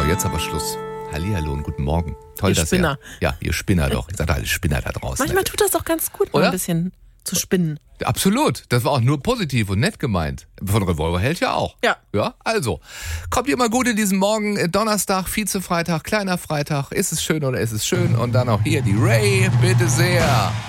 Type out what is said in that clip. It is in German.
jetzt aber Schluss. Hallihallo und guten Morgen. Toll, Ihr dass Spinner. ihr Spinner doch. Ich sage alle Spinner da draußen. Manchmal tut das auch ganz gut, mal Oder? ein bisschen zu spinnen. Absolut. Das war auch nur positiv und nett gemeint. Von Revolverheld ja auch. Ja. Ja, also. Kommt ihr mal gut in diesen Morgen. Donnerstag, Vize-Freitag, kleiner Freitag. Ist es schön oder ist es schön? Und dann auch hier die Ray. Bitte sehr.